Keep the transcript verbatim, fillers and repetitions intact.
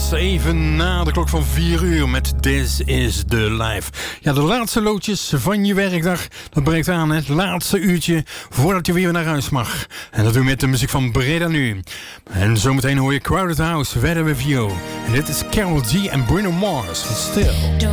Even na de klok van vier uur met This is the Life. Ja, de laatste loodjes van je werkdag. Dat breekt aan, het laatste uurtje voordat je weer naar huis mag. En dat doen we met de muziek van Breda nu. En zometeen hoor je Crowded House, Weather With You. En dit is Carol G en Bruno Mars. Still.